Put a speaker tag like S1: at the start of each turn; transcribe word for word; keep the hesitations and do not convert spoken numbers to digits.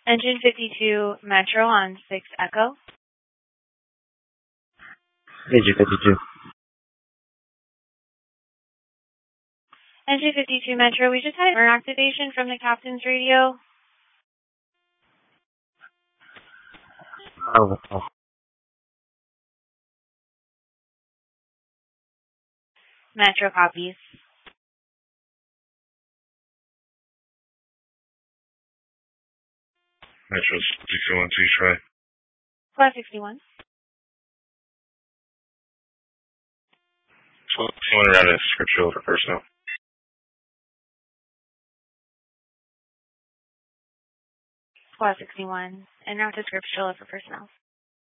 S1: Engine fifty-two Metro on six Echo.
S2: Engine fifty-two.
S1: Engine fifty-two Metro, we just had an error activation from the captain's radio.
S2: Oh, oh.
S1: Metro copies.
S3: Metro sixty-one, two try.
S1: Plus sixty-one.
S3: So, someone around a scriptural for personnel.
S1: Plus sixty-one. And now to scriptural for personnel.